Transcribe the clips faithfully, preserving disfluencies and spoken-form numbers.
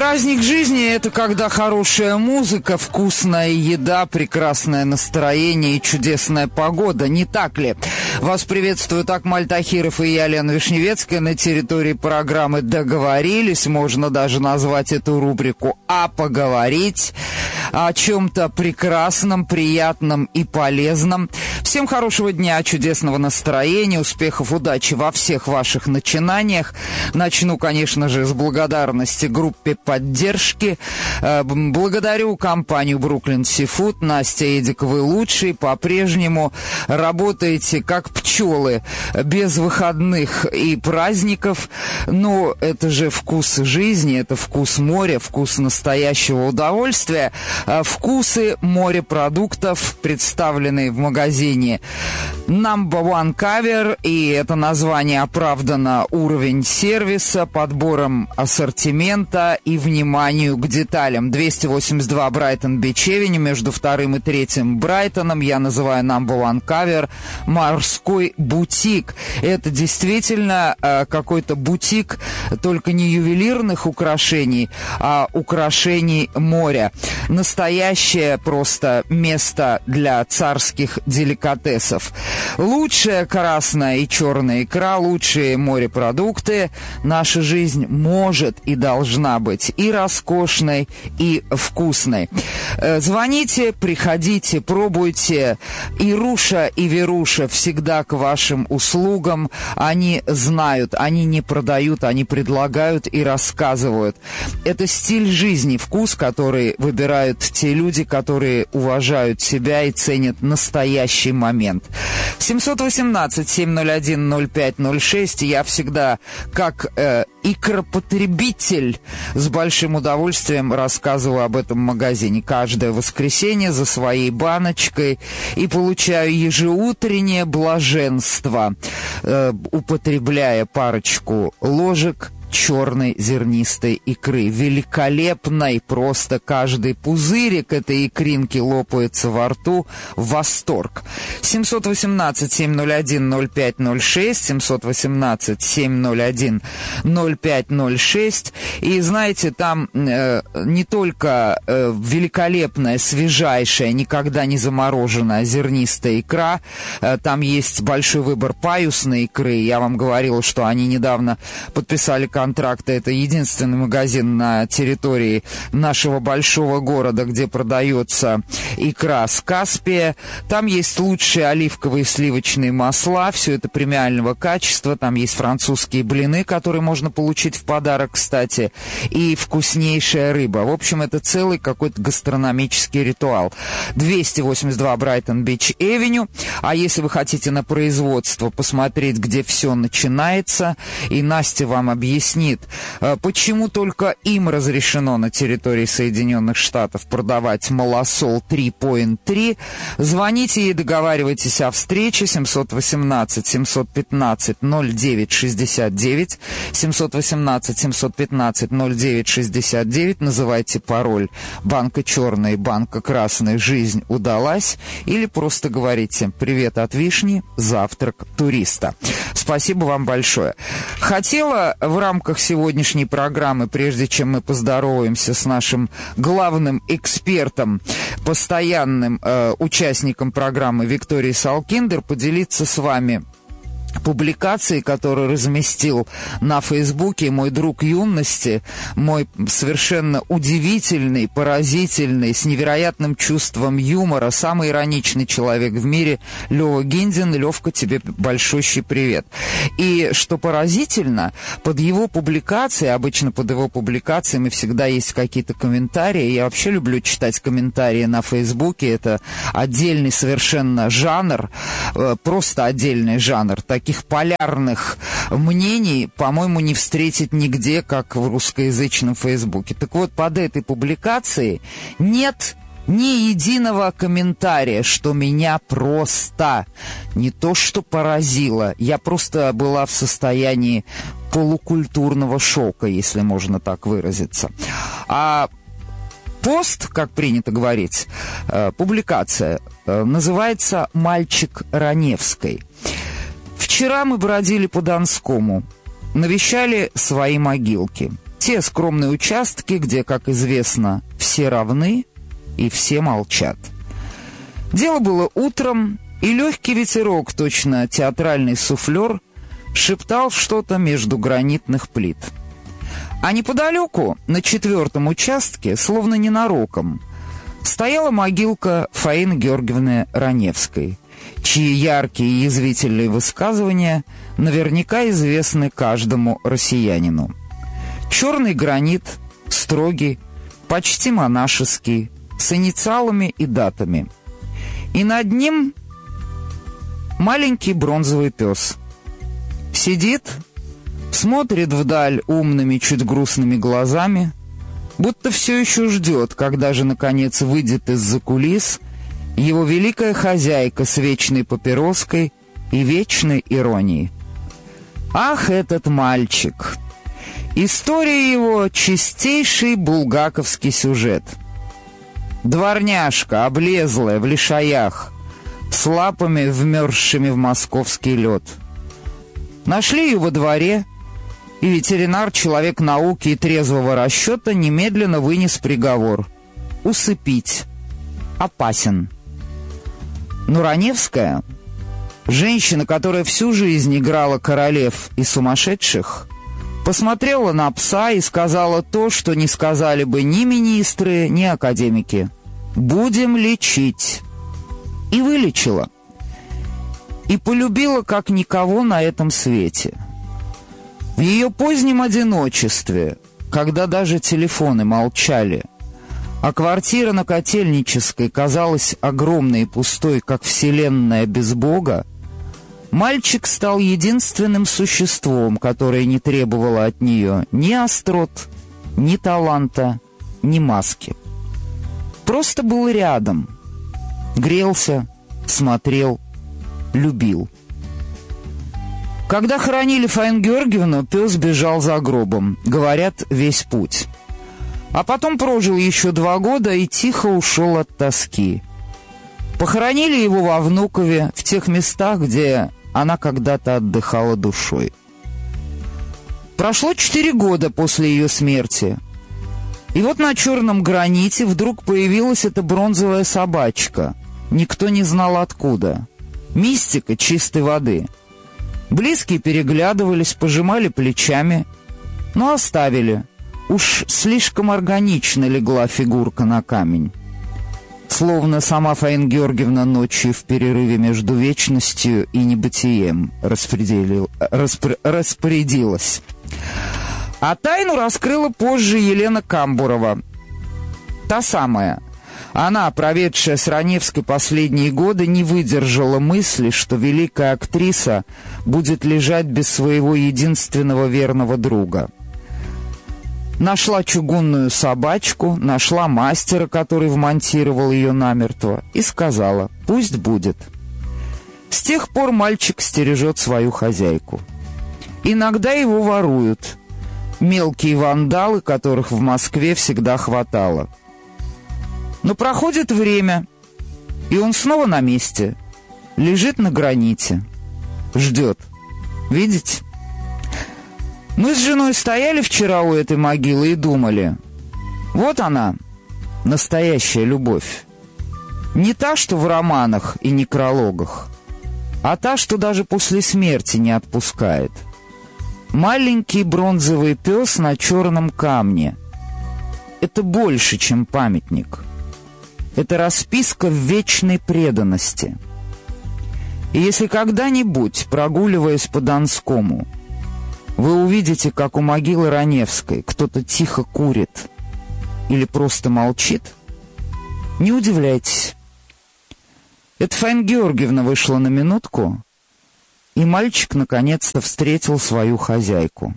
Праздник жизни – это когда хорошая музыка, вкусная еда, прекрасное настроение и чудесная погода, не так ли? Вас приветствуют Акмаль Тахиров и я, Лена Вишневецкая, на территории программы «Договорились». Можно даже назвать эту рубрику «А поговорить» о чем-то прекрасном, приятном и полезном. Всем хорошего дня, чудесного настроения, успехов, удачи во всех ваших начинаниях. Начну, конечно же, с благодарности группе поддержки. Благодарю компанию Brooklyn Seafood. Настя, Эдик, вы лучшие. По-прежнему работаете как пчелы, без выходных и праздников. Но это же вкус жизни, это вкус моря, вкус настоящего удовольствия. Вкусы морепродуктов, представленные в магазине Number One Cover, и это название оправдано уровень сервиса, подбором ассортимента и вниманию к деталям. двести восемьдесят два Брайтон-Бич Эвеню, между вторым и третьим Брайтоном. Я называю Number One Cover морской бутик. Это действительно э, какой-то бутик, только не ювелирных украшений, а украшений моря. Настоящее просто место для царских деликатесов. Лучшая красная и черная икра, лучшие морепродукты. Наша жизнь может и должна быть и роскошной, и вкусной. Звоните, приходите, пробуйте. И Руша, и Веруша всегда к вашим услугам. Они знают, они не продают, они предлагают и рассказывают. Это стиль жизни, вкус, который выбирают те люди, которые уважают себя и ценят настоящий момент. семьсот восемнадцать семь ноль один ноль пять ноль шесть. Я всегда, как э, икропотребитель, с большим удовольствием рассказываю об этом магазине. Каждое воскресенье за своей баночкой и получаю ежеутреннее блаженство, э, употребляя парочку ложек черной зернистой икры. Великолепной, просто каждый пузырик этой икринки лопается во рту. Восторг. семьсот восемнадцать семь ноль один ноль пять ноль шесть, семьсот восемнадцать семь ноль один ноль пять ноль шесть. И знаете, там э, не только э, великолепная, свежайшая, никогда не замороженная зернистая икра, э, там есть большой выбор паюсной икры. Я вам говорила, что они недавно подписали контракта. Это единственный магазин на территории нашего большого города, где продается икра с Каспия. Там есть лучшие оливковые и сливочные масла. Все это премиального качества. Там есть французские блины, которые можно получить в подарок, кстати. И вкуснейшая рыба. В общем, это целый какой-то гастрономический ритуал. двести восемьдесят два Брайтон-Бич Эвеню. А если вы хотите на производство посмотреть, где все начинается, и Настя вам объяснит, почему только им разрешено на территории Соединенных Штатов продавать малосол три и три, звоните и договаривайтесь о встрече. Семьсот восемнадцать семьсот пятнадцать ноль девять шестьдесят девять, семьсот восемнадцать семьсот пятнадцать ноль девять шестьдесят девять. Называйте пароль «Банка черная» и «Банка красная», жизнь удалась, или просто говорите «Привет от Вишни, завтрак туриста». Спасибо вам большое. Хотела в рамках сегодняшней программы, прежде чем мы поздороваемся с нашим главным экспертом, постоянным э, участником программы Викторией Салкиндер, поделиться с вами публикации, которую разместил на Фейсбуке мой друг юности, мой совершенно удивительный, поразительный, с невероятным чувством юмора, самый ироничный человек в мире, Лёва Гиндин. Лёвка, тебе большущий привет. И что поразительно, под его публикацией, обычно под его публикациями всегда есть какие-то комментарии. Я вообще люблю читать комментарии на Фейсбуке. Это отдельный совершенно жанр, просто отдельный жанр. Таких полярных мнений, по-моему, не встретить нигде, как в русскоязычном Фейсбуке. Так вот, под этой публикацией нет ни единого комментария, что меня просто не то что поразило, я просто была в состоянии полукультурного шока, если можно так выразиться. А пост, как принято говорить, публикация, называется «Мальчик Раневской». Вчера мы бродили по Донскому, навещали свои могилки. Те скромные участки, где, как известно, все равны и все молчат. Дело было утром, и легкий ветерок, точно театральный суфлер, шептал что-то между гранитных плит. А неподалеку, на четвертом участке, словно ненароком, стояла могилка Фаины Георгиевны Раневской, чьи яркие и язвительные высказывания наверняка известны каждому россиянину. Черный гранит, строгий, почти монашеский, с инициалами и датами. И над ним маленький бронзовый пес. Сидит, смотрит вдаль умными, чуть грустными глазами, будто все еще ждет, когда же, наконец, выйдет из-за кулис его великая хозяйка с вечной папироской и вечной иронией. Ах, этот мальчик! История его — чистейший булгаковский сюжет. Дворняжка, облезлая, в лишаях, с лапами, вмерзшими в московский лед. Нашли ее во дворе, и ветеринар, человек науки и трезвого расчета, немедленно вынес приговор — усыпить. Опасен. Но Раневская, женщина, которая всю жизнь играла королев и сумасшедших, посмотрела на пса и сказала то, что не сказали бы ни министры, ни академики. «Будем лечить». И вылечила. И полюбила как никого на этом свете. В ее позднем одиночестве, когда даже телефоны молчали, а квартира на Котельнической казалась огромной и пустой, как вселенная без Бога, мальчик стал единственным существом, которое не требовало от нее ни острот, ни таланта, ни маски. Просто был рядом, грелся, смотрел, любил. Когда хоронили Фаину Георгиевну, пес бежал за гробом, говорят, весь путь. А потом прожил еще два года и тихо ушел от тоски. Похоронили его во Внукове, в тех местах, где она когда-то отдыхала душой. Прошло четыре года после ее смерти, и вот на черном граните вдруг появилась эта бронзовая собачка. Никто не знал откуда. Мистика чистой воды. Близкие переглядывались, пожимали плечами, но оставили. Уж слишком органично легла фигурка на камень. Словно сама Фаина Георгиевна ночью в перерыве между вечностью и небытием распределил, распр, распорядилась. А тайну раскрыла позже Елена Камбурова. Та самая. Она, проведшая с Раневской последние годы, не выдержала мысли, что великая актриса будет лежать без своего единственного верного друга. Нашла чугунную собачку, нашла мастера, который вмонтировал ее намертво, и сказала: «Пусть будет». С тех пор мальчик стережет свою хозяйку. Иногда его воруют. Мелкие вандалы, которых в Москве всегда хватало. Но проходит время, и он снова на месте, лежит на граните, ждет. Видите? Мы с женой стояли вчера у этой могилы и думали: вот она, настоящая любовь. Не та, что в романах и некрологах, а та, что даже после смерти не отпускает. Маленький бронзовый пес на черном камне. Это больше, чем памятник. Это расписка в вечной преданности. И если когда-нибудь, прогуливаясь по Донскому, вы увидите, как у могилы Раневской кто-то тихо курит или просто молчит, не удивляйтесь. Это Фаина Георгиевна вышла на минутку, и мальчик наконец-то встретил свою хозяйку.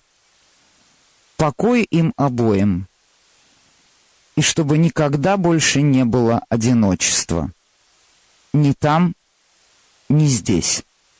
Покой им обоим. И чтобы никогда больше не было одиночества. Ни там, ни здесь.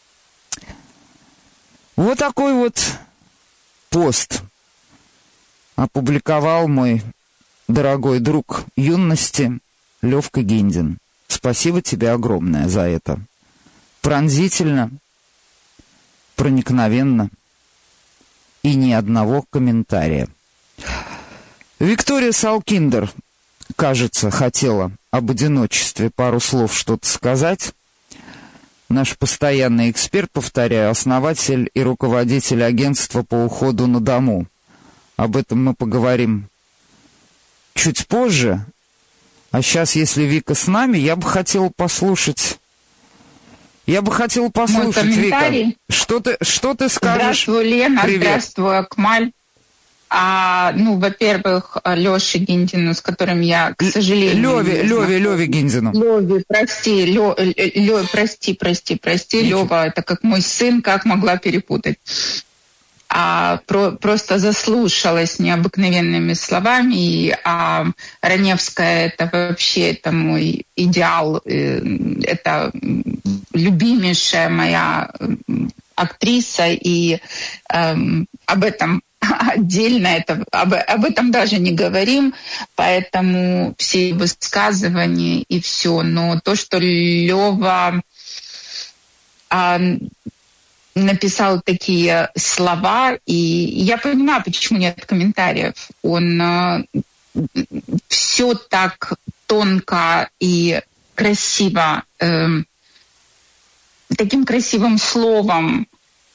Вот такой вот пост опубликовал мой дорогой друг юности Левка Гиндин. Спасибо тебе огромное за это. Пронзительно, проникновенно и ни одного комментария. Виктория Салкиндер, кажется, хотела об одиночестве пару слов что-то сказать. Наш постоянный эксперт, повторяю, основатель и руководитель агентства по уходу на дому. Об этом мы поговорим чуть позже. А сейчас, если Вика с нами, я бы хотела послушать... Я бы хотела послушать, Вика, что ты, что ты скажешь? Здравствуй, Лена, Привет. Здравствуй, Акмаль. А, ну, во-первых, Лёше Гиндину, с которым я, к сожалению... Лёве, Лёве, Лёве Гиндину. Лёве, прости, Лё, Лё, прости, прости, прости, Лёва, это как мой сын, как могла перепутать. А, про, просто заслушалась необыкновенными словами, и а, Раневская — это вообще это мой идеал, это любимейшая моя актриса, и э, об этом отдельно, это, об, об этом даже не говорим, поэтому все высказывания и все. Но то, что Лёва а, написал такие слова, и я понимаю, почему нет комментариев. Он а, все так тонко и красиво, э, таким красивым словом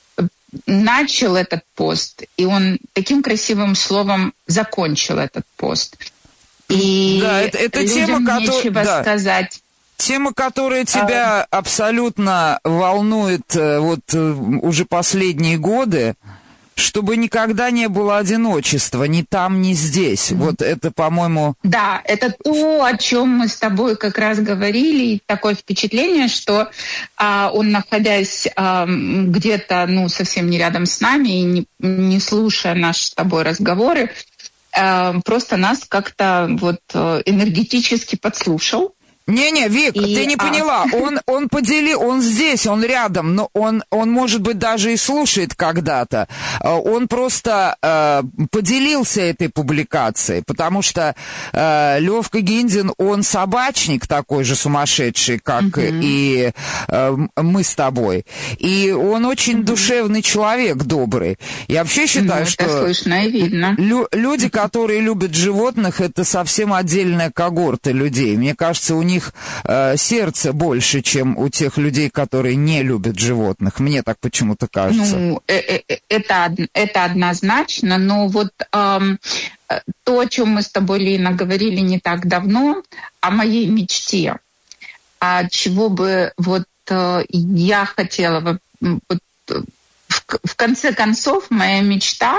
начал этот пост, и он таким красивым словом закончил этот пост. И да, это, это людям тема, нечего которая, да. сказать. Тема, которая тебя а... абсолютно волнует вот уже последние годы, чтобы никогда не было одиночества, ни там, ни здесь. Mm-hmm. Вот это, по-моему... Да, это то, о чем мы с тобой как раз говорили. И такое впечатление, что а, он, находясь а, где-то, ну, совсем не рядом с нами и не, не слушая наши с тобой разговоры, а, просто нас как-то вот энергетически подслушал. Не-не, Вик, и, ты не а... поняла. Он, он поделил, он здесь, он рядом, но он, он, может быть, даже и слушает когда-то. Он просто э, поделился этой публикацией, потому что э, Лёвка Гиндин, он собачник такой же сумасшедший, как mm-hmm. и э, мы с тобой. И он очень mm-hmm. душевный человек, добрый. Я вообще считаю, ну, что это слышно и видно. Лю- люди, которые любят животных, это совсем отдельная когорта людей. Мне кажется, у них э, сердце больше, чем у тех людей, которые не любят животных. Мне так почему-то кажется. Ну, э- э- это, это однозначно, но вот э, то, о чем мы с тобой, Лена, говорили не так давно, о моей мечте, а чего бы вот э, я хотела, вот, в, в конце концов, моя мечта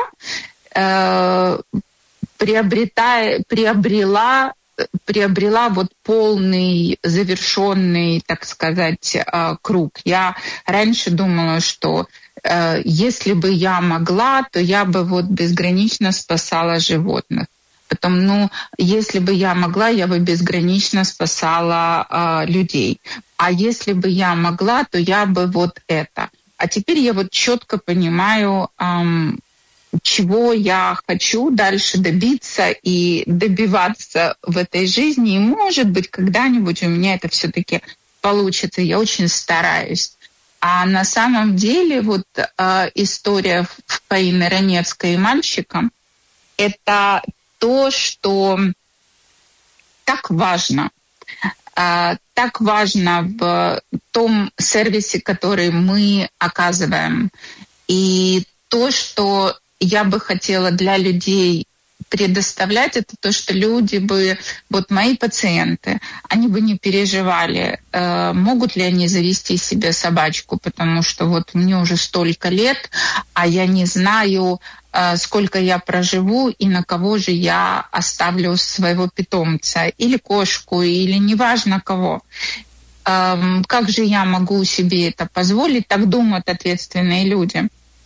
э, приобретая, приобрела приобрела вот полный, завершенный, так сказать, круг. Я раньше думала, что э, если бы я могла, то я бы вот безгранично спасала животных. Потом, ну, если бы я могла, я бы безгранично спасала э, людей. А если бы я могла, то я бы вот это. А теперь я вот четко понимаю, э, чего я хочу дальше добиться и добиваться в этой жизни. И, может быть, когда-нибудь у меня это все-таки получится. Я очень стараюсь. А на самом деле вот э, история Фаины Раневской и мальчика — это то, что так важно. Э, так важно в том сервисе, который мы оказываем. И то, что я бы хотела для людей предоставлять, это то, что люди бы, вот мои пациенты, они бы не переживали, э, могут ли они завести себе собачку, потому что вот мне уже столько лет, а я не знаю, э, сколько я проживу и на кого же я оставлю своего питомца, или кошку, или неважно кого. Э, как же я могу себе это позволить, так думают ответственные люди.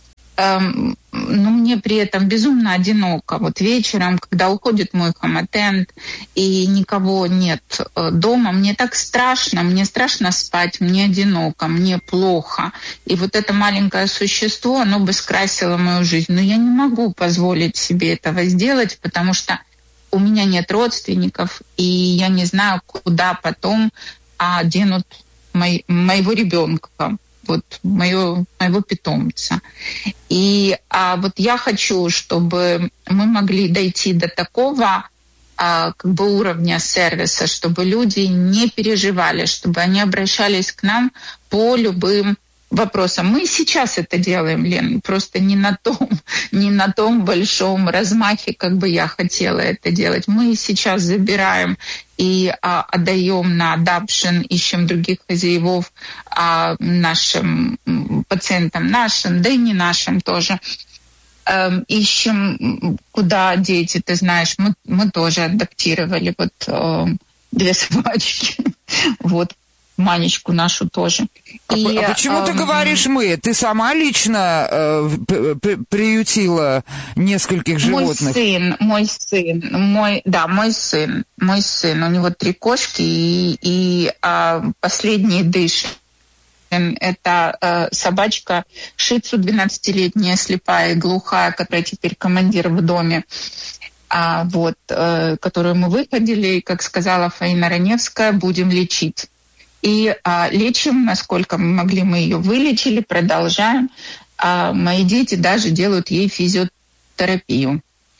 Но мне при этом безумно одиноко. Вот вечером, когда уходит мой хом-аттенд и никого нет дома, мне так страшно, мне страшно спать, мне одиноко, мне плохо. И вот это маленькое существо, оно бы скрасило мою жизнь. Но я не могу позволить себе этого сделать, потому что у меня нет родственников, и я не знаю, куда потом а, денут мой, моего ребенка. вот моё, моего питомца. И а вот я хочу, чтобы мы могли дойти до такого а, как бы уровня сервиса, чтобы люди не переживали, чтобы они обращались к нам по любым вопросам. Мы сейчас это делаем, Лен, просто не на том, не на том большом размахе, как бы я хотела это делать. Мы сейчас забираем и а, отдаем на adoption, ищем других хозяевов а, нашим пациентам, нашим, да и не нашим тоже. Эм, ищем, куда дети, ты знаешь, мы, мы тоже адаптировали вот э, две собачки, вот. Манечку нашу тоже. А, и, а почему э, ты говоришь «мы»? Ты сама лично э, приютила нескольких животных? Мой сын, мой сын, мой, да, мой сын, мой сын. У него три кошки, и, и э, последний дыш. Это э, собачка шицу, двенадцатилетняя, слепая и глухая, которая теперь командир в доме. А, вот, э, которую мы выходили, и, как сказала Фаина Раневская, будем лечить. И а, лечим, насколько мы могли, мы ее вылечили, продолжаем. А, мои дети даже делают ей физиотерапию.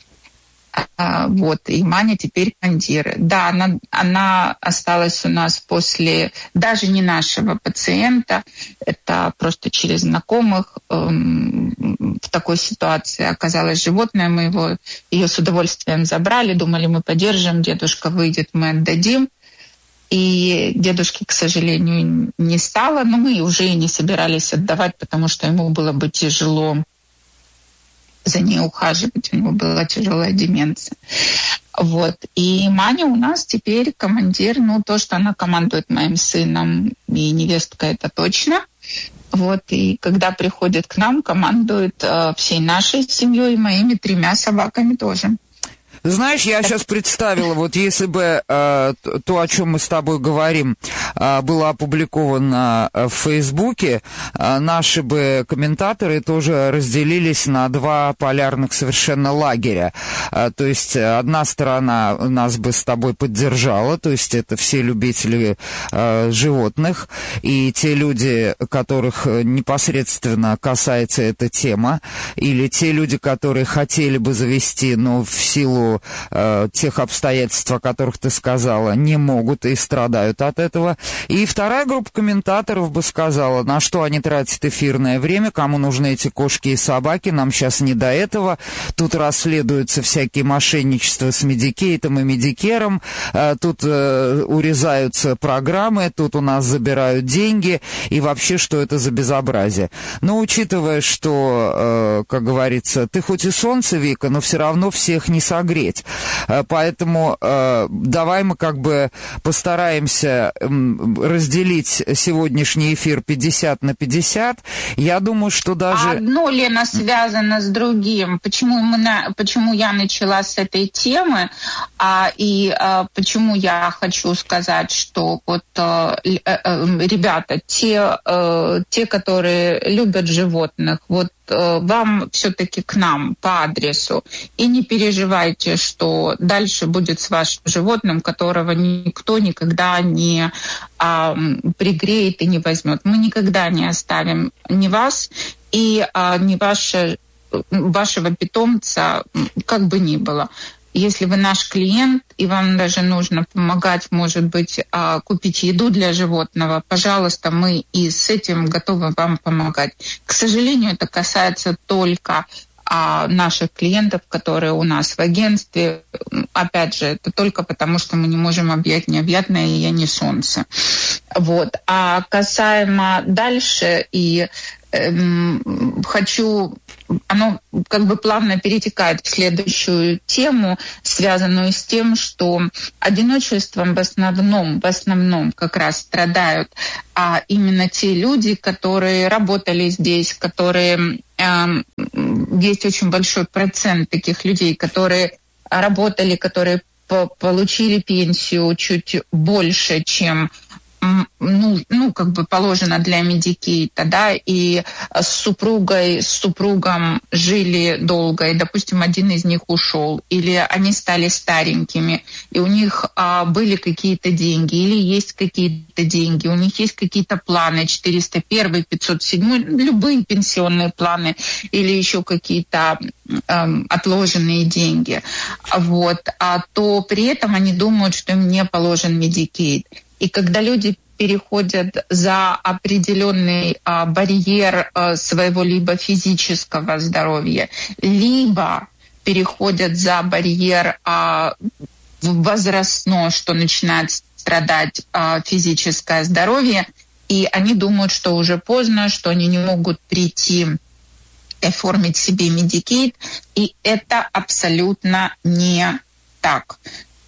А, вот, и Маня теперь командир. Да, она, она осталась у нас после даже не нашего пациента, это просто через знакомых. Эм, в такой ситуации оказалось животное, мы его, ее с удовольствием забрали, думали, мы поддержим, дедушка выйдет, мы отдадим. И дедушки, к сожалению, не стало, но мы уже и не собирались отдавать, потому что ему было бы тяжело за ней ухаживать, у него была тяжелая деменция. Вот. И Маня у нас теперь командир, ну, то, что она командует моим сыном и невесткой, это точно. Вот. И когда приходит к нам, командует э, всей нашей семьей и моими тремя собаками тоже. Знаешь, я сейчас представила, вот если бы э, то, о чем мы с тобой говорим, э, было опубликовано в Фейсбуке, э, наши бы комментаторы тоже разделились на два полярных совершенно лагеря. Э, то есть одна сторона нас бы с тобой поддержала, то есть это все любители э, животных, и те люди, которых непосредственно касается эта тема, или те люди, которые хотели бы завести, но в силу тех обстоятельств, о которых ты сказала, не могут и страдают от этого. И вторая группа комментаторов бы сказала, на что они тратят эфирное время, кому нужны эти кошки и собаки, нам сейчас не до этого. Тут расследуются всякие мошенничества с медикейтом и медикером, тут урезаются программы, тут у нас забирают деньги, и вообще, что это за безобразие. Но учитывая, что, как говорится, ты хоть и солнце, Вика, но все равно всех не согреешь. Поэтому э, давай мы как бы постараемся э, разделить сегодняшний эфир пятьдесят на пятьдесят. Я думаю, что даже... Одно, Лена, связано с другим. Почему, мы на... почему я начала с этой темы, а, и а, почему я хочу сказать, что вот а, а, ребята, те, а, те, которые любят животных, вот вам все-таки к нам по адресу. И не переживайте, что дальше будет с вашим животным, которого никто никогда не а, пригреет и не возьмет. Мы никогда не оставим ни вас и а, ни ваше, вашего питомца, как бы ни было. Если вы наш клиент, и вам даже нужно помогать, может быть, купить еду для животного, пожалуйста, мы и с этим готовы вам помогать. К сожалению, это касается только наших клиентов, которые у нас в агентстве. Опять же, это только потому, что мы не можем объять необъятное, и я не солнце. Вот. А касаемо дальше, и эм, хочу... Оно как бы плавно перетекает в следующую тему, связанную с тем, что одиночеством в основном, в основном как раз страдают а именно те люди, которые работали здесь, которые... Э, есть очень большой процент таких людей, которые работали, которые по- получили пенсию чуть больше, чем ну, ну, как бы положено для Медикейта, да, и с супругой, с супругом жили долго, и, допустим, один из них ушел, или они стали старенькими, и у них а, были какие-то деньги, или есть какие-то деньги, у них есть какие-то планы, четыреста один, пятьсот семь, любые пенсионные планы, или еще какие-то эм, отложенные деньги, вот, а то при этом они думают, что им не положен Медикейт. И когда люди переходят за определенный а, барьер а, своего либо физического здоровья, либо переходят за барьер а, возрастное, что начинает страдать а, физическое здоровье, и они думают, что уже поздно, что они не могут прийти и оформить себе Медикейт, и это абсолютно не так.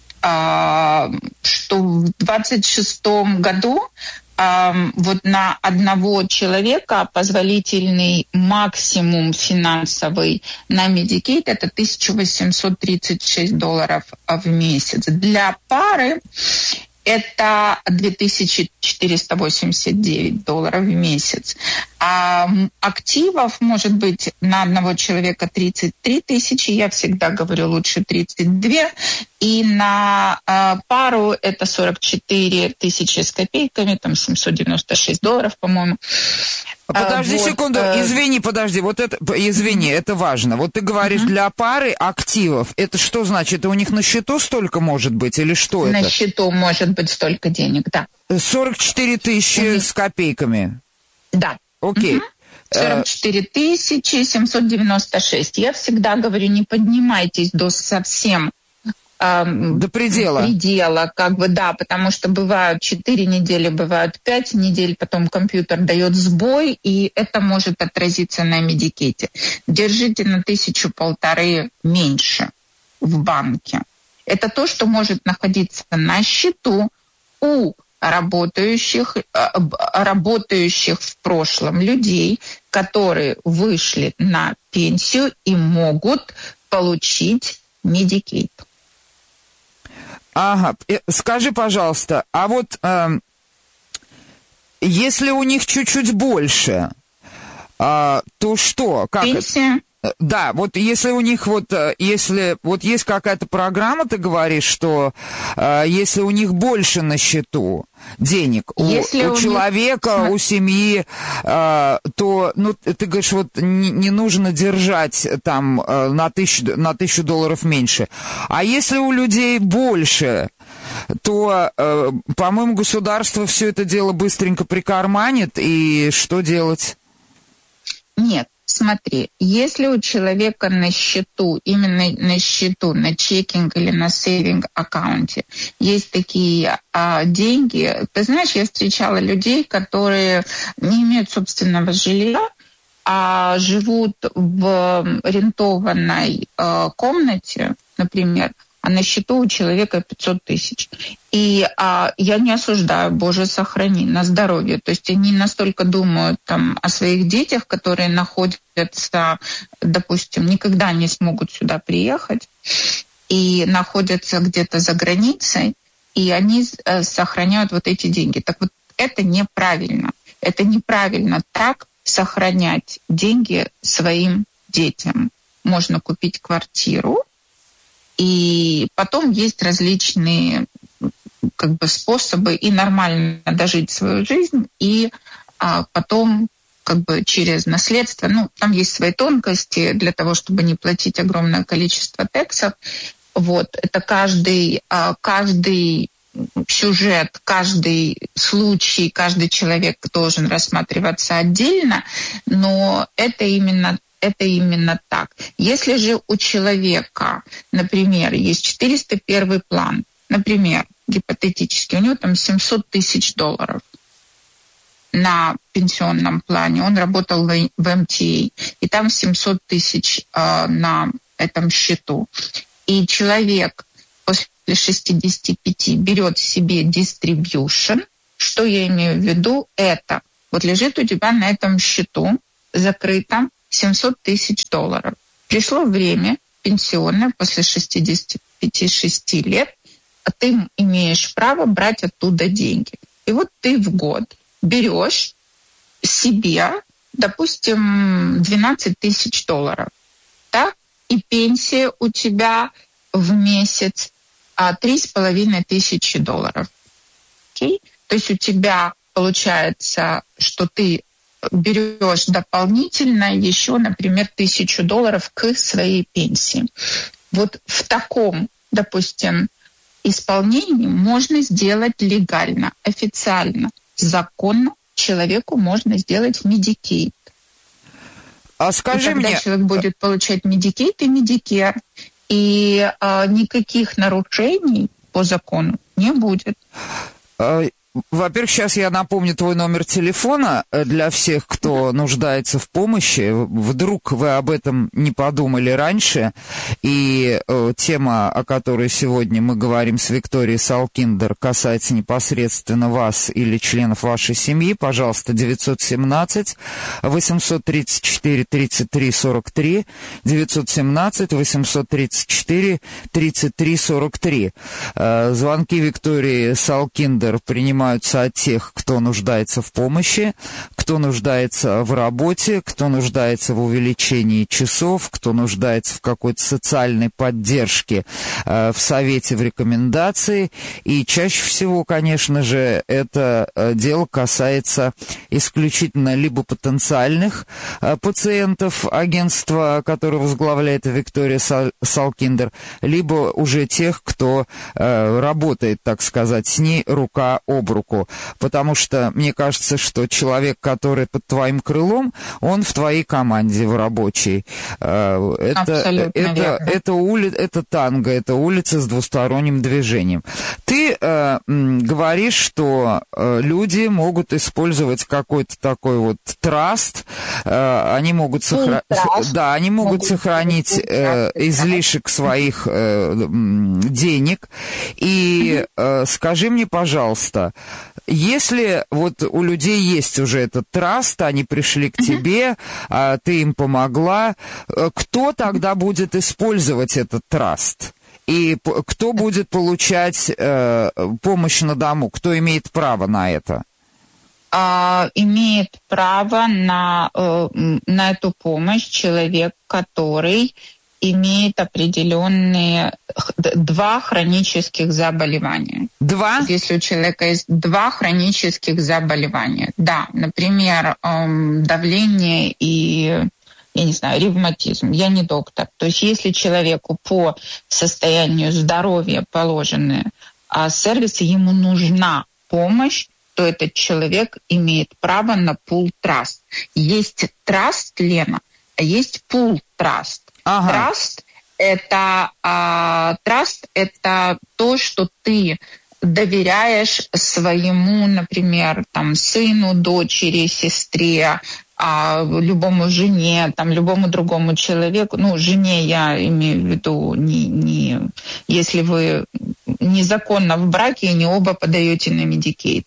Что в двадцать шестом году вот на одного человека позволительный максимум финансовый на Медикейт это тысяча восемьсот тридцать шесть долларов в месяц. Для пары это две тысячи четыреста восемьдесят девять долларов в месяц. А активов может быть на одного человека тридцать три тысячи, я всегда говорю лучше тридцать две, и на э, пару это сорок четыре тысячи с копейками, там семьсот девяносто шесть долларов, по-моему. Подожди вот, секунду, э... извини, подожди, вот это, извини, это важно. Вот ты говоришь, mm-hmm. для пары активов, это что значит? Это у них на счету столько может быть или что на это? На счету может быть столько денег, да. сорок четыре тысячи mm-hmm. с копейками? Да. Окей. Okay. сорок четыре тысячи семьсот девяносто шесть. Я всегда говорю, не поднимайтесь до совсем эм, до предела. предела, как бы, да, потому что бывают четыре недели, бывают пять недель, потом компьютер дает сбой, и это может отразиться на Медикейте. Держите на тысячу-полторы меньше в банке. Это то, что может находиться на счету у работающих, работающих в прошлом людей, которые вышли на пенсию и могут получить Медикейт. Ага, скажи, пожалуйста, а вот э, если у них чуть-чуть больше, э, то что? Как Пенсия? Это? Да, вот если у них вот, если вот есть какая-то программа, ты говоришь, что э, если у них больше на счету денег у, у человека, них... у семьи, э, то, ну, ты говоришь, вот не, не нужно держать там э, на тысячу, на тысячу долларов меньше. А если у людей больше, то, э, по-моему, государство все это дело быстренько прикарманит, и что делать? Нет. Смотри, если у человека на счету, именно на счету, на чекинг или на сейвинг аккаунте есть такие а, деньги, ты знаешь, я встречала людей, которые не имеют собственного жилья, а живут в арендованной а, комнате, например, а на счету у человека пятьсот тысяч. И а, я не осуждаю, Боже, сохрани, на здоровье. То есть они настолько думают там, о своих детях, которые находятся, допустим, никогда не смогут сюда приехать, и находятся где-то за границей, и они э, сохраняют вот эти деньги. Так вот, это неправильно. Это неправильно так сохранять деньги своим детям. Можно купить квартиру, и потом есть различные как бы, способы и нормально дожить свою жизнь, и а, потом как бы через наследство, ну, там есть свои тонкости для того, чтобы не платить огромное количество тексов. Вот, это каждый, а, каждый сюжет, каждый случай, каждый человек должен рассматриваться отдельно, но это именно Это именно так. Если же у человека, например, есть четыреста первый план, например, гипотетически, у него там семьсот тысяч долларов на пенсионном плане, он работал в эм ти эй, и там семьсот тысяч э, на этом счету. И человек после шестидесяти пяти берет себе distribution, что я имею в виду, это вот лежит у тебя на этом счету закрытом семьсот тысяч долларов. Пришло время пенсионное после шестидесяти пяти шести лет, а ты имеешь право брать оттуда деньги. И вот ты в год берешь себе, допустим, двенадцать тысяч долларов, да? И пенсия у тебя в месяц а, три с половиной тысячи долларов. Окей? То есть у тебя получается, что ты берешь дополнительно еще, например, тысячу долларов к своей пенсии. Вот в таком, допустим, исполнении можно сделать легально, официально, законно человеку можно сделать Medicaid. А скажи и когда мне... человек будет получать Medicaid и Medicare, и а, никаких нарушений по закону не будет. Во-первых, сейчас я напомню твой номер телефона для всех, кто нуждается в помощи. Вдруг вы об этом не подумали раньше, и э, тема, о которой сегодня мы говорим с Викторией Салкиндер, касается непосредственно вас или членов вашей семьи. Пожалуйста, девятьсот семнадцать восемьсот тридцать четыре тридцать три сорок три, девятьсот семнадцать восемьсот тридцать четыре тридцать три сорок три. Э, звонки Виктории Салкиндер принимаются от тех, кто нуждается в помощи, кто нуждается в работе, кто нуждается в увеличении часов, кто нуждается в какой-то социальной поддержке, э, в совете, в рекомендации. И чаще всего, конечно же, это э, дело касается исключительно либо потенциальных э, пациентов агентства, которое возглавляет Виктория Сал- Салкиндер, либо уже тех, кто э, работает, так сказать, с ней рука об руку. Потому что мне кажется, что человек, который под твоим крылом, он в твоей команде, в рабочей. Это, это, это, ули, это танго, это улица с двусторонним движением. Ты э, говоришь, что э, люди могут использовать какой-то такой вот траст, э, они могут, сохра... да, они могут, могут сохранить э, излишек своих э, денег. И э, скажи мне, пожалуйста, если вот у людей есть уже этот траст, они пришли к тебе, а ты им помогла, кто тогда будет использовать этот траст? И кто будет получать э, помощь на дому? Кто имеет право на это? А, имеет право на, э, на эту помощь человек, который имеет определенные два хронических заболевания. Два? Если у человека есть два хронических заболевания. Да, например, эм, давление и, я не знаю, ревматизм. Я не доктор. То есть если человеку по состоянию здоровья положены а сервисы, ему нужна помощь, то этот человек имеет право на пул траст. Есть траст, Лена, а есть пул траст. Ага. Траст это, а, траст это то, что ты доверяешь своему, например, там, сыну, дочери, сестре, а, любому жене, там, любому другому человеку. Ну, жене я имею в виду, не, не, если вы незаконно в браке и не оба подаете на Medicaid,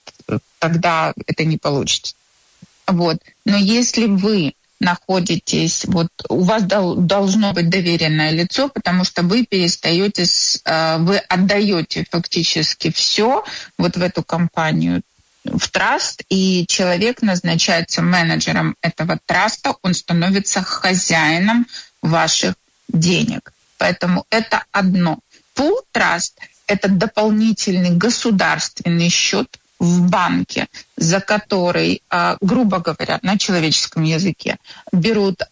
тогда это не получится. Вот. Но если вы находитесь, вот у вас дол, должно быть доверенное лицо, потому что вы перестаете, э, вы отдаете фактически все вот в эту компанию, в траст, и человек назначается менеджером этого траста, он становится хозяином ваших денег. Поэтому это одно. Пул траст – это дополнительный государственный счет в банке, за который, грубо говоря, на человеческом языке, берут,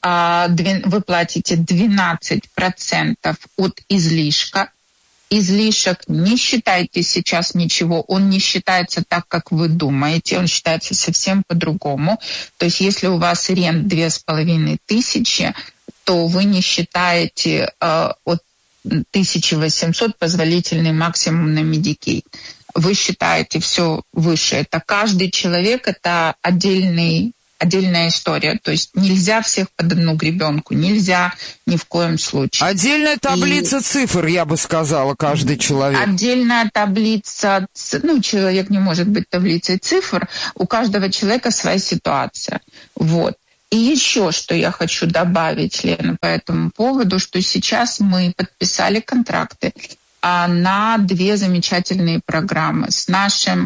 вы платите двенадцать процентов от излишка. Излишек не считайте сейчас ничего, он не считается так, как вы думаете, он считается совсем по-другому. То есть если у вас рент две с половиной тысячи, то вы не считаете от тысяча восемьсот позволительный максимум на Medicaid. Вы считаете все выше. Это каждый человек, это отдельный, отдельная история. То есть нельзя всех под одну гребенку, нельзя ни в коем случае. Отдельная таблица И... цифр, я бы сказала, каждый человек. Отдельная таблица, ну, человек не может быть таблицей цифр, у каждого человека своя ситуация. Вот. И еще, что я хочу добавить, Лена, по этому поводу, что сейчас мы подписали контракты на две замечательные программы с нашим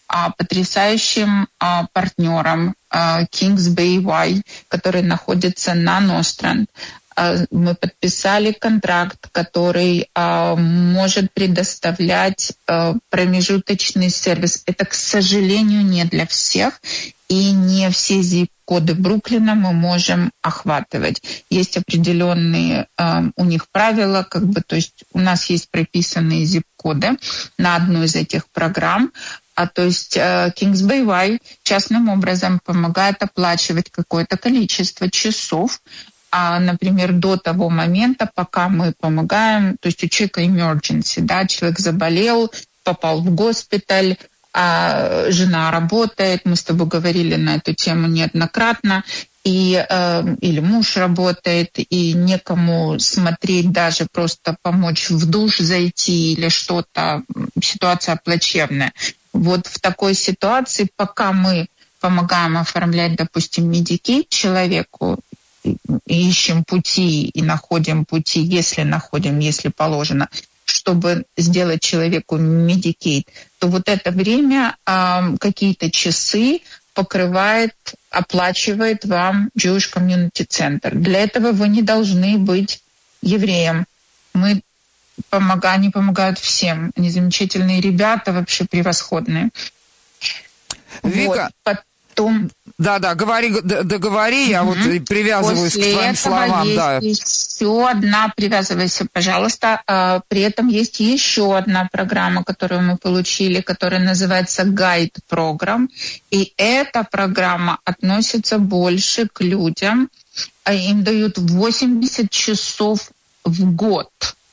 а, потрясающим а, партнером а, Kings Bay Y, который находится на Ностранд. А, мы подписали контракт, который а, может предоставлять а, промежуточный сервис. Это, к сожалению, не для всех, и не все зип-коды Бруклина мы можем охватывать. Есть определенные э, у них правила, как бы, то есть у нас есть прописанные зип-коды на одну из этих программ. А то есть э, Kings Bay Y частным образом помогает оплачивать какое-то количество часов, а, например, до того момента, пока мы помогаем, то есть у человека emergency, да, человек заболел, попал в госпиталь, а жена работает, мы с тобой говорили на эту тему неоднократно, и, э, или муж работает, и некому смотреть, даже просто помочь в душ зайти или что-то, ситуация плачевная. Вот в такой ситуации, пока мы помогаем оформлять, допустим, Medicaid человеку, и ищем пути и находим пути, если находим, если положено, чтобы сделать человеку Medicaid, то вот это время, э, какие-то часы покрывает, оплачивает вам Jewish Community Center. Для этого вы не должны быть евреем. Мы помогаем, они помогают всем. Они замечательные ребята, вообще превосходные. Вика, вот. Потом... Да-да, говори, договори, угу. Я вот привязываюсь После к твоим словам. Есть да. еще одна, привязывайся, пожалуйста. При этом есть еще одна программа, которую мы получили, которая называется Guide Program. И эта программа относится больше к людям. Им дают восемьдесят часов в год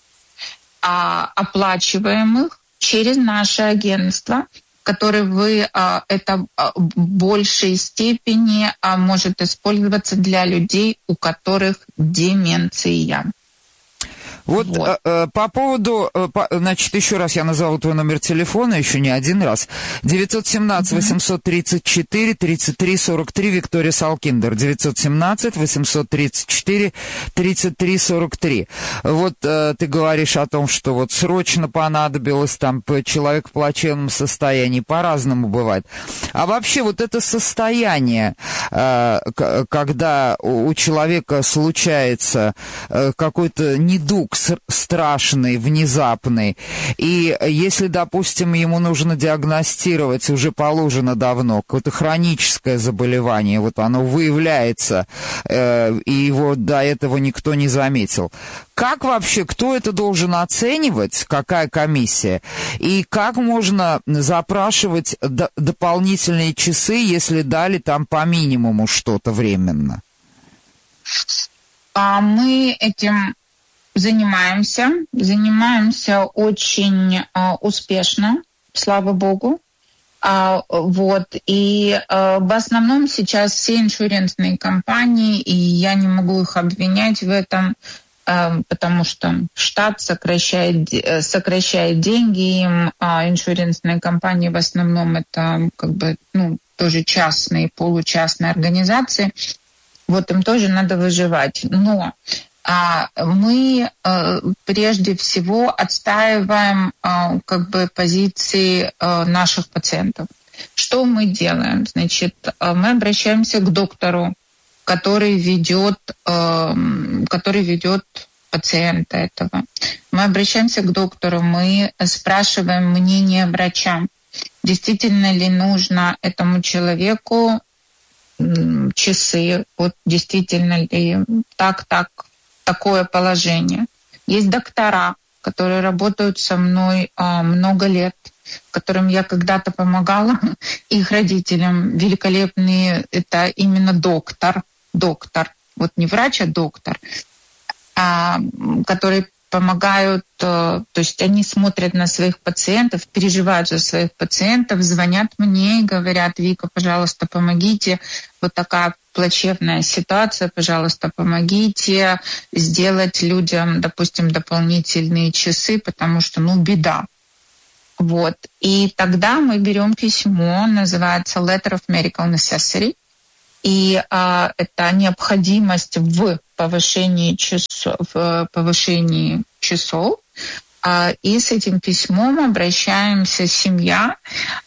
оплачиваемых через наше агентство, который вы, а, это а, в большей степени а, может использоваться для людей, у которых деменция. Вот, вот. Э, по поводу, э, по, значит, еще раз я назову твой номер телефона, еще не один раз. девятьсот семнадцать восемьсот тридцать четыре тридцать три сорок три, Виктория Салкиндер. девятьсот семнадцать восемьсот тридцать четыре тридцать три сорок три. Вот э, ты говоришь о том, что вот срочно понадобилось, там, человек в плачевном состоянии, по-разному бывает. А вообще вот это состояние, э, когда у человека случается э, какой-то недуг, страшный, внезапный. И если, допустим, ему нужно диагностировать, уже положено давно, какое-то хроническое заболевание, вот оно выявляется, э, и его до этого никто не заметил. Как вообще, кто это должен оценивать, какая комиссия, и как можно запрашивать д- дополнительные часы, если дали там по минимуму что-то временно? А мы этим занимаемся, занимаемся очень а, успешно, слава богу. А, вот, и а, в основном сейчас все иншуренсные компании, и я не могу их обвинять в этом, а, потому что штат сокращает, сокращает деньги им, а иншуренсные компании в основном это как бы, ну, тоже частные, получастные организации. Вот им тоже надо выживать. Но А мы э, прежде всего отстаиваем э, как бы позиции э, наших пациентов. Что мы делаем? Значит, э, мы обращаемся к доктору, который ведет, э, который ведет пациента этого. Мы обращаемся к доктору, мы спрашиваем мнение врача, действительно ли нужно этому человеку э, часы, вот действительно ли так, так. Такое положение. Есть доктора, которые работают со мной а, много лет, которым я когда-то помогала, их родителям. Великолепные, это именно доктор, доктор, вот не врач, а доктор, а, которые помогают, то есть они смотрят на своих пациентов, переживают за своих пациентов, звонят мне и говорят: Вика, пожалуйста, помогите, вот такая плачевная ситуация, пожалуйста, помогите сделать людям, допустим, дополнительные часы, потому что, ну, беда. Вот. И тогда мы берем письмо, называется Letter of Medical Necessity, и а, это необходимость в повышении часов, в повышении часов И с этим письмом обращаемся, семья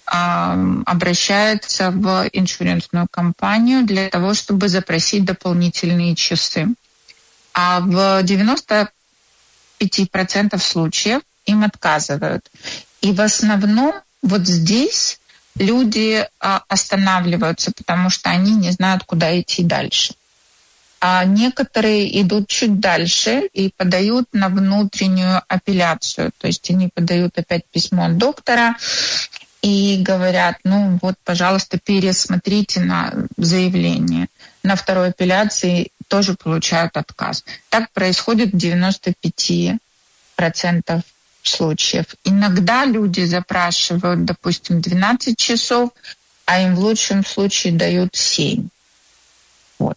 обращается в иншуренсную компанию для того, чтобы запросить дополнительные часы. А в девяноста пяти процентах случаев им отказывают. И в основном вот здесь люди останавливаются, потому что они не знают, куда идти дальше. А некоторые идут чуть дальше и подают на внутреннюю апелляцию. То есть они подают опять письмо от доктора и говорят, ну вот, пожалуйста, пересмотрите на заявление. На второй апелляции тоже получают отказ. Так происходит в девяноста пяти процентах случаев. Иногда люди запрашивают, допустим, двенадцать часов, а им в лучшем случае дают семь. Вот.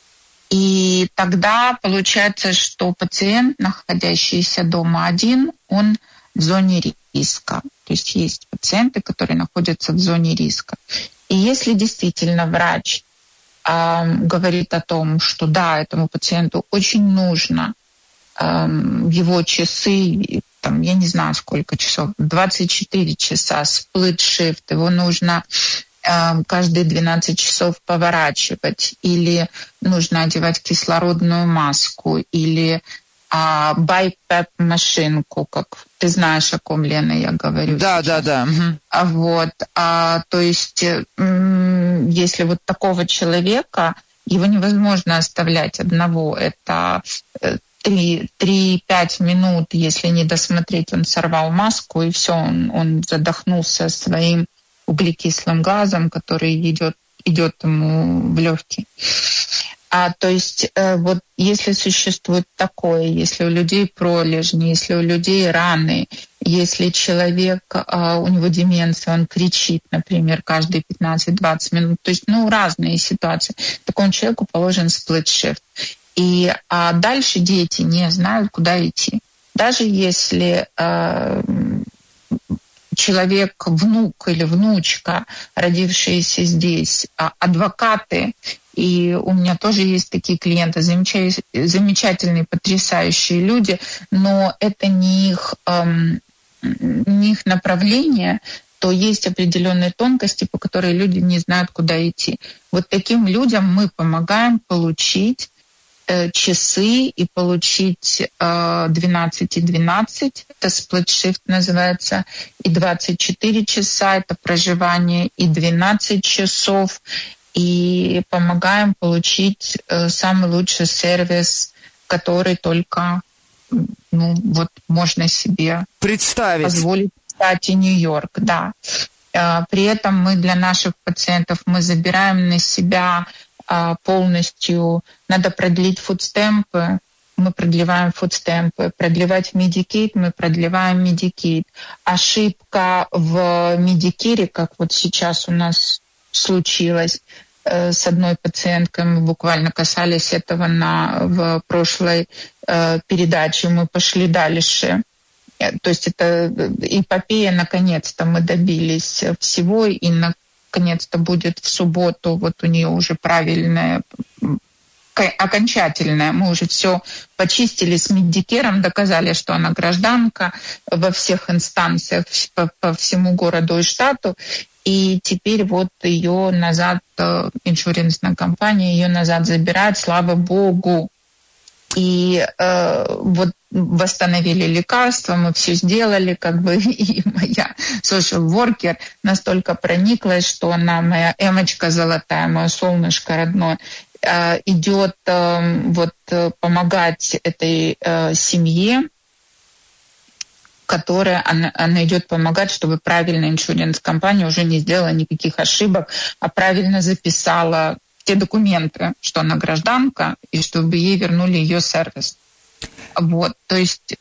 И тогда получается, что пациент, находящийся дома один, он в зоне риска. То есть есть пациенты, которые находятся в зоне риска. И если действительно врач э, говорит о том, что да, этому пациенту очень нужно э, его часы, там, я не знаю сколько часов, двадцать четыре часа, сплит-шифт, его нужно каждые двенадцать часов поворачивать, или нужно одевать кислородную маску, или а, байпеп-машинку, как ты знаешь, о ком, Лена, я говорю. Да, сейчас. да, да. А, вот, а, то есть, м- если вот такого человека, его невозможно оставлять одного. Это три-пять минут, если не досмотреть, он сорвал маску, и все, он, он задохнулся своим углекислым газом, который идет, идет ему в легкие. А, то есть э, вот если существует такое, если у людей пролежни, если у людей раны, если человек, э, у него деменция, он кричит, например, каждые пятнадцать-двадцать минут, то есть ну, разные ситуации, такому человеку положен сплит-шифт. И а дальше дети не знают, куда идти. Даже если э, человек, внук или внучка, родившиеся здесь, адвокаты, и у меня тоже есть такие клиенты, замечательные, потрясающие люди, но это не их, эм, не их направление, то есть определенные тонкости, по которым люди не знают, куда идти. Вот таким людям мы помогаем получить часы и получить э, двенадцать и двенадцать, это сплит-шифт называется, и двадцать четыре часа, это проживание, и двенадцать часов, и помогаем получить э, самый лучший сервис, который только ну, вот можно себе представить. Позволить. Кстати, Нью-Йорк, да. Э, при этом мы для наших пациентов мы забираем на себя полностью, надо продлить фудстемпы, мы продлеваем фудстемпы, продлевать Medicaid, мы продлеваем Medicaid. Ошибка в Medicare, как вот сейчас у нас случилось э, с одной пациенткой, мы буквально касались этого на, в прошлой э, передаче, мы пошли дальше. То есть это эпопея, наконец-то мы добились всего, и на наконец-то будет в субботу, вот у нее уже правильное, окончательное, мы уже все почистили с Медикером, доказали, что она гражданка во всех инстанциях по, по всему городу и штату, и теперь вот ее назад, иншуренсная компания ее назад забирает, слава богу. И э, вот восстановили лекарства, мы все сделали, как бы, и моя social worker настолько прониклась, что она, моя Эмочка золотая, мое солнышко родное, э, идет э, вот помогать этой э, семье, которая, она, она идет помогать, чтобы правильно иншуренс-компания уже не сделала никаких ошибок, а правильно записала те документы, что она гражданка, и чтобы ей вернули ее сервис. Вот, то есть...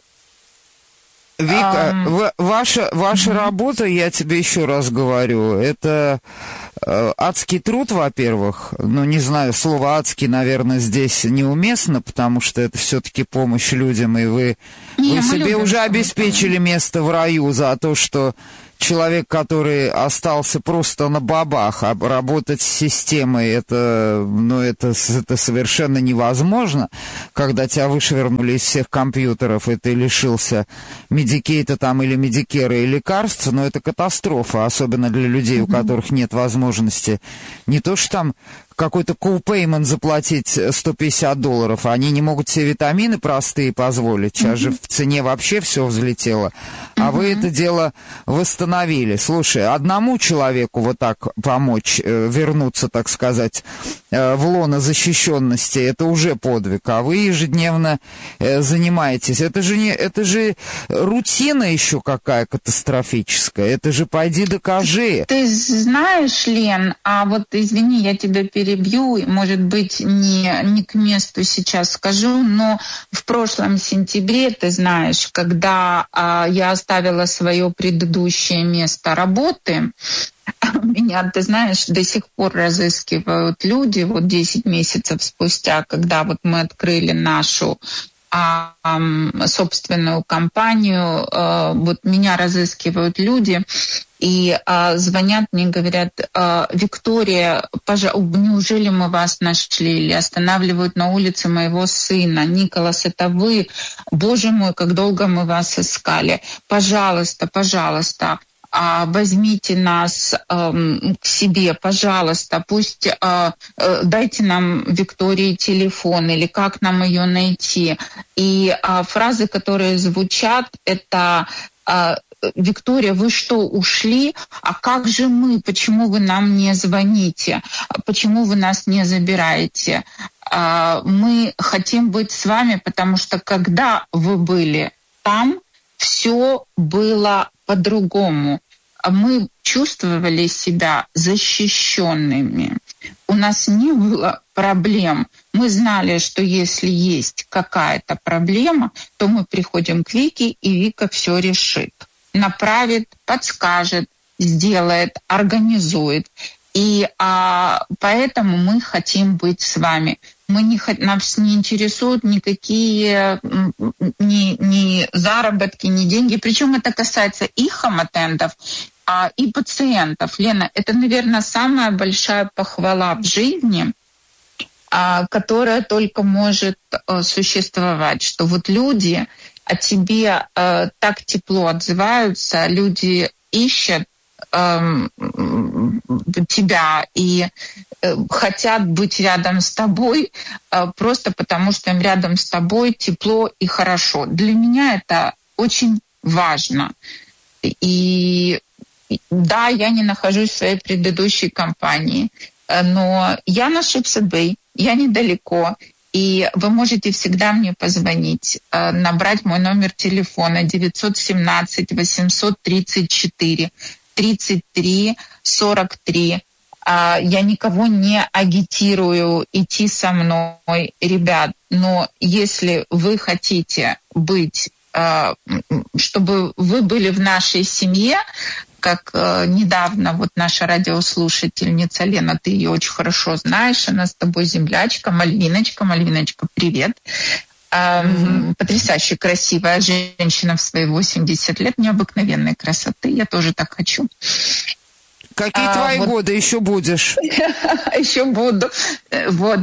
Вика, um... ваша, ваша mm-hmm. работа, я тебе еще раз говорю, это э, адский труд, во-первых. Ну, не знаю, слово «адский», наверное, здесь неуместно, потому что это все-таки помощь людям, и вы, не, вы себе уже обеспечили место в раю за то, что человек, который остался просто на бабах, а работать с системой, это, ну, это, это совершенно невозможно, когда тебя вышвырнули из всех компьютеров, и ты лишился медикейта там или медикера и лекарств, но это катастрофа, особенно для людей, у которых нет возможности не то что там какой-то коупеймент заплатить сто пятьдесят долларов, они не могут себе витамины простые позволить, сейчас mm-hmm. же в цене вообще все взлетело, а mm-hmm. вы это дело восстановили. Слушай, одному человеку вот так помочь, э, вернуться, так сказать, э, в лоно защищенности, это уже подвиг, а вы ежедневно э, занимаетесь. Это же, не, это же рутина еще какая катастрофическая, это же пойди докажи. Ты знаешь, Лен, а вот извини, я тебя перебью, может быть, не, не к месту сейчас скажу, но в прошлом сентябре, ты знаешь, когда а, я оставила свое предыдущее место работы, меня, ты знаешь, до сих пор разыскивают люди, вот десять месяцев спустя, когда вот мы открыли нашу а, а, собственную компанию, а, вот меня разыскивают люди, и а, звонят мне, говорят: а, Виктория, пожалуйста, неужели мы вас нашли? Или останавливают на улице моего сына. Николас, это вы? Боже мой, как долго мы вас искали. Пожалуйста, пожалуйста, а, возьмите нас а, к себе, пожалуйста. Пусть а, а, дайте нам Виктории телефон или как нам ее найти. И а, фразы, которые звучат, это а, Виктория, вы что, ушли? А как же мы? Почему вы нам не звоните? Почему вы нас не забираете? Мы хотим быть с вами, потому что когда вы были там, все было по-другому. Мы чувствовали себя защищенными. У нас не было проблем. Мы знали, что если есть какая-то проблема, то мы приходим к Вике, и Вика все решит. Направит, подскажет, сделает, организует. И а, поэтому мы хотим быть с вами. Мы не, нас не интересуют никакие ни, ни заработки, ни деньги. Причем это касается и хомотендов, а, и пациентов. Лена, это, наверное, самая большая похвала в жизни, а, которая только может а, существовать. Что вот люди о тебе э, так тепло отзываются, люди ищут э, тебя и э, хотят быть рядом с тобой э, просто потому, что им рядом с тобой тепло и хорошо. Для меня это очень важно. И да, я не нахожусь в своей предыдущей компании, но я на Шипсет-Бэй, я недалеко. И вы можете всегда мне позвонить, набрать мой номер телефона девять один семь восемь три четыре тридцать три сорок три. Я никого не агитирую идти со мной, ребят, но если вы хотите быть, чтобы вы были в нашей семье, как э, недавно вот наша радиослушательница Лена, ты ее очень хорошо знаешь, она с тобой землячка, Мальвиночка. Мальвиночка, привет. Э, mm-hmm. Потрясающе красивая женщина в свои восемьдесят лет, необыкновенной красоты. Я тоже так хочу. Какие а, твои вот... годы еще будешь? Еще буду. Вот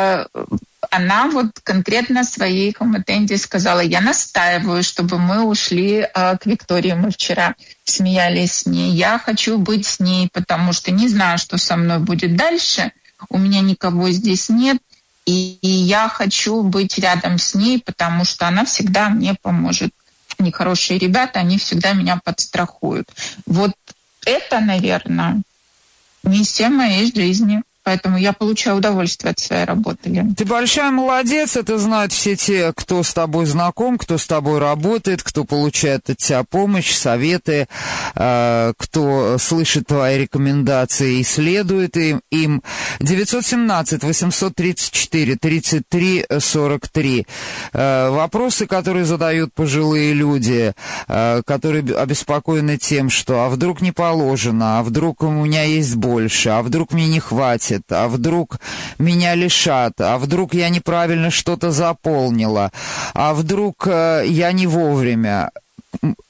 она вот конкретно своей хомотенде сказала: я настаиваю, чтобы мы ушли к Виктории. Мы вчера смеялись с ней. Я хочу быть с ней, потому что не знаю, что со мной будет дальше. У меня никого здесь нет. И, и я хочу быть рядом с ней, потому что она всегда мне поможет. Они хорошие ребята, они всегда меня подстрахуют. Вот это, наверное, миссия моей жизни. Поэтому я получаю удовольствие от своей работы, Лена. Ты большая молодец, это знают все те, кто с тобой знаком, кто с тобой работает, кто получает от тебя помощь, советы, э, кто слышит твои рекомендации и следует им. им. девять один семь восемь три четыре тридцать три сорок три. Э, вопросы, которые задают пожилые люди, э, которые обеспокоены тем, что а вдруг не положено, а вдруг у меня есть больше, а вдруг мне не хватит, а вдруг меня лишат, а вдруг я неправильно что-то заполнила, а вдруг э, я не вовремя.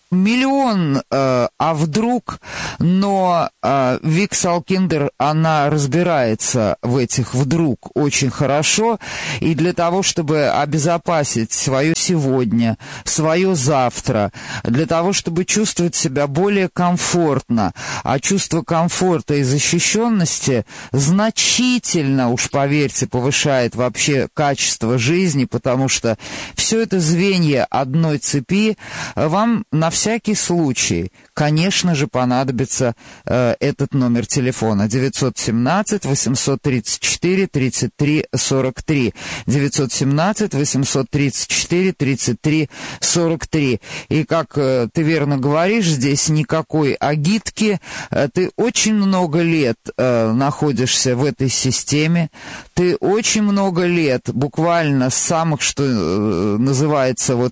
миллион, э, а вдруг, но э, Вик Салкиндер, она разбирается в этих вдруг очень хорошо, и для того, чтобы обезопасить свое сегодня, свое завтра, для того, чтобы чувствовать себя более комфортно, а чувство комфорта и защищенности значительно, уж поверьте, повышает вообще качество жизни, потому что все это звенья одной цепи. Вам на всякий случай, конечно же, понадобится э, этот номер телефона девятьсот семнадцать восемьсот тридцать четыре тридцать три сорок три. девятьсот семнадцать восемьсот тридцать четыре тридцать три сорок три. И, как э, ты верно говоришь, здесь никакой агитки. Э, ты очень много лет э, находишься в этой системе. Ты очень много лет, буквально с самых, что э, называется, вот,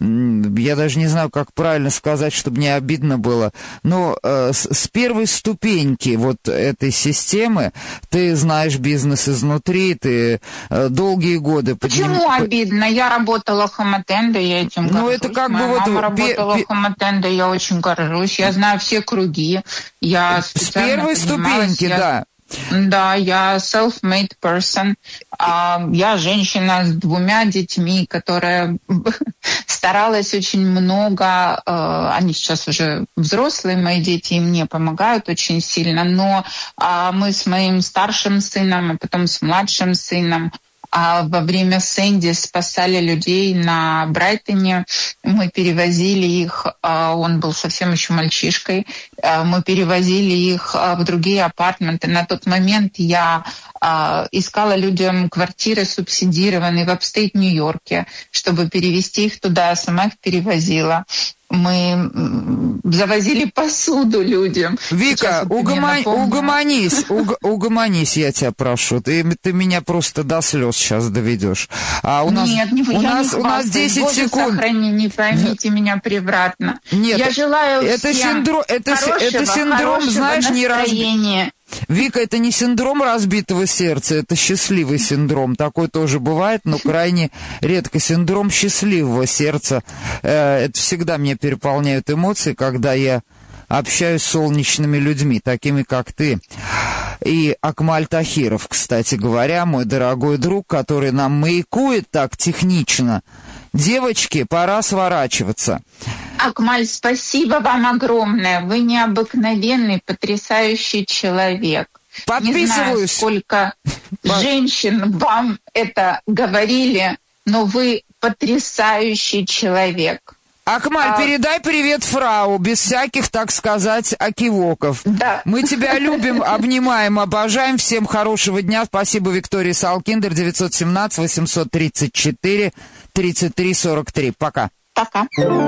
я даже не знаю, как правильно сказать, чтобы не обидно было, но э, с, с первой ступеньки вот этой системы ты знаешь бизнес изнутри, ты э, долгие годы... Почему подним... обидно? Я работала в Хамотенде, я этим горжусь. Ну, это как Моя бы мама вот... работала пе- в Хамотенде, я очень горжусь. Я знаю все круги. Я с первой ступеньки, я... да. Да, я self-made person. Я женщина с двумя детьми, которая старалась очень много. Они сейчас уже взрослые, мои дети, и мне помогают очень сильно. Но мы с моим старшим сыном, а потом с младшим сыном, а во время Сэнди спасали людей на Брайтоне. Мы перевозили их, он был совсем еще мальчишкой, мы перевозили их в другие апартменты. На тот момент я искала людям квартиры субсидированные в апстейт Нью-Йорке, чтобы перевезти их туда, я сама их перевозила. Мы завозили посуду людям. Вика, угома... угомонись, уг... угомонись, я тебя прошу. Ты, ты меня просто до слез сейчас доведешь. А у нас, Нет, не, у я нас, не у нас десять Боже, секунд. Сохрани, не поймите меня превратно. Нет, я желаю это всем синдром, это, хорошего, это синдром, знаешь, не настроения. Вика, это не синдром разбитого сердца, это счастливый синдром. Такой тоже бывает, но крайне редко. Синдром счастливого сердца. Это всегда меня переполняют эмоции, когда я общаюсь с солнечными людьми, такими как ты. И Акмаль Тахиров, кстати говоря, мой дорогой друг, который нам маякует так технично. Девочки, пора сворачиваться. Акмаль, спасибо вам огромное. Вы необыкновенный, потрясающий человек. Подписываюсь. Не знаю, сколько женщин вам это говорили, но вы потрясающий человек. Акмаль, а... передай привет фрау, без всяких, так сказать, окивоков. Да. Мы тебя любим, обнимаем, обожаем. Всем хорошего дня. Спасибо, Виктория Салкиндер, девятьсот семнадцать восемьсот тридцать четыре тридцать три сорок три. Пока. Пока.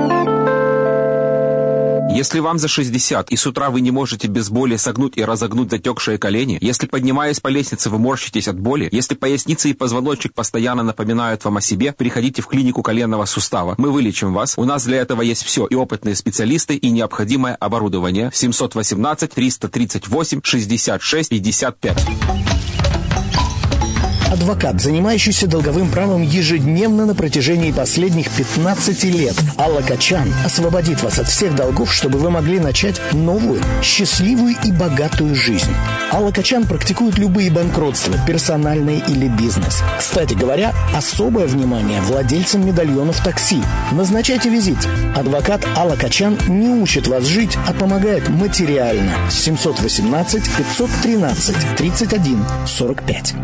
Если вам за шестьдесят, и с утра вы не можете без боли согнуть и разогнуть затекшие колени, если, поднимаясь по лестнице, вы морщитесь от боли, если поясница и позвоночник постоянно напоминают вам о себе, приходите в клинику коленного сустава. Мы вылечим вас. У нас для этого есть все, и опытные специалисты, и необходимое оборудование. семьсот восемнадцать триста тридцать восемь шестьдесят шесть пятьдесят пять. Адвокат, занимающийся долговым правом ежедневно на протяжении последних пятнадцати лет. Алла Качан освободит вас от всех долгов, чтобы вы могли начать новую, счастливую и богатую жизнь. Алла Качан практикует любые банкротства, персональные или бизнес. Кстати говоря, особое внимание владельцам медальонов такси. Назначайте визит. Адвокат Алла Качан не учит вас жить, а помогает материально. семьсот восемнадцать пятьсот тринадцать тридцать один сорок пять.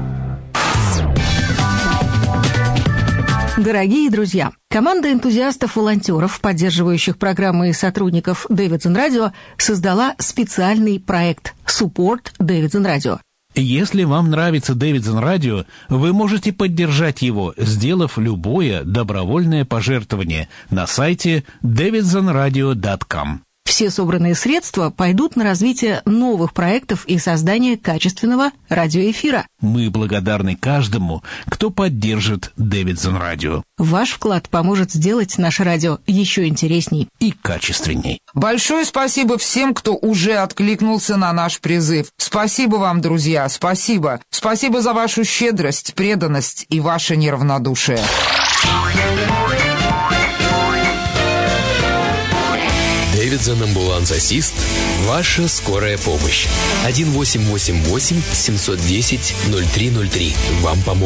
Дорогие друзья, команда энтузиастов-волонтеров, поддерживающих программы и сотрудников Davidson Radio, создала специальный проект «Support Davidson Radio». Если вам нравится Davidson Radio, вы можете поддержать его, сделав любое добровольное пожертвование на сайте дэвидсон радио точка ком. Все собранные средства пойдут на развитие новых проектов и создание качественного радиоэфира. Мы благодарны каждому, кто поддержит Davidson Radio. Ваш вклад поможет сделать наше радио еще интересней и качественней. Большое спасибо всем, кто уже откликнулся на наш призыв. Спасибо вам, друзья, спасибо. Спасибо за вашу щедрость, преданность и ваше неравнодушие. Davidson Ambulance Assist – ваша скорая помощь. один восемь восемь восемь семь один ноль ноль три ноль три. Вам помогут.